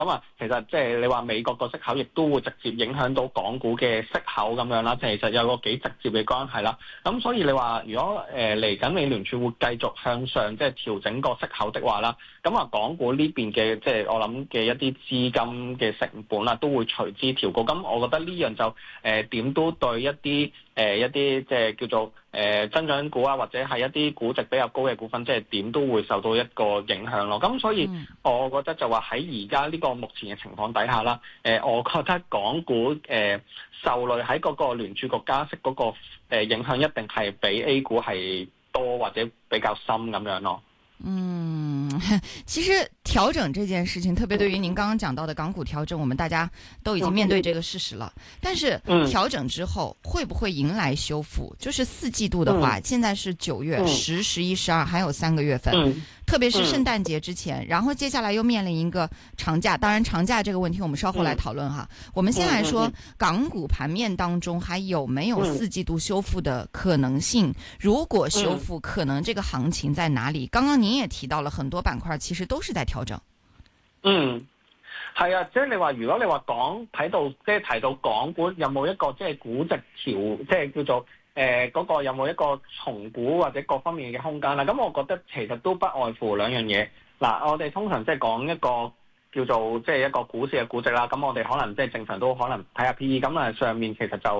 咁啊，其實即係你話美國個息口亦都會直接影響到港股嘅息口咁樣啦，其實有個幾直接嘅關係啦。咁所以你話如果嚟緊美聯儲會繼續向上即係調整個息口的話啦，咁啊港股呢邊嘅即係我諗嘅一啲資金嘅成本啦，都會隨之調高。咁我覺得呢樣就點都對一啲即係叫做增長股啊，或者係一啲估值比較高嘅股份，即係點都會受到一個影響咯。咁所以我覺得就話喺而家呢個目前嘅情況底下啦，我覺得港股受累喺嗰個聯儲局加息嗰個影響一定係比 A 股係多或者比較深咁樣咯。 其實調整這件事情，特別對於您剛剛講到的港股調整，我們大家都已經面對這個事實了。但是調整之後會不會迎來修復？就是4季度的話，現在是9月、10、11、12，還有3個月份，特別是聖誕節之前，然後接下來又面臨一個長假。當然，長假這個問題我們稍後來討論哈。我們先來說港股盤面當中還有沒有4季度修復的可能性？如果修復，可能這個行情在哪裡？剛剛您也提到了很多板塊其實都是在調整。 係啊，即係你話，如果你話提到港股有冇一個即係估值調，即係叫做嗰個有冇一個重估或者各方面嘅空間啦？咁我覺得其實都不外乎兩樣嘢。嗱，我哋通常即係講一個叫做即係一個股市嘅估值啦。咁我哋可能即係正常都可能睇下 PE，咁啊上面其實就